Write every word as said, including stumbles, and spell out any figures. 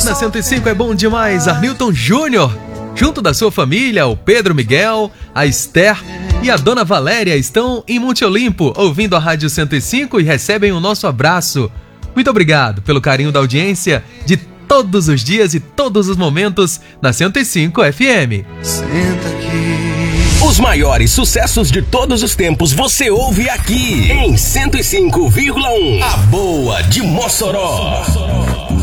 na cento e cinco é bom demais. Arnilton Júnior, junto da sua família, o Pedro Miguel, a Esther e a Dona Valéria estão em Monte Olimpo, ouvindo a Rádio cento e cinco e recebem o nosso abraço. Muito obrigado pelo carinho da audiência de todos os dias e todos os momentos na cento e cinco F M. Senta aqui. Os maiores sucessos de todos os tempos você ouve aqui em cento e cinco vírgula um. A Boa de Mossoró.